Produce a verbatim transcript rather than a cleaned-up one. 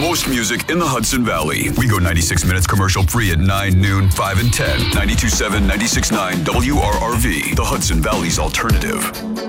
most music in the Hudson Valley. We go ninety-six minutes commercial free at nine, noon, five, and ten. ninety-two point seven, ninety-six point nine W R R V, the Hudson Valley's alternative.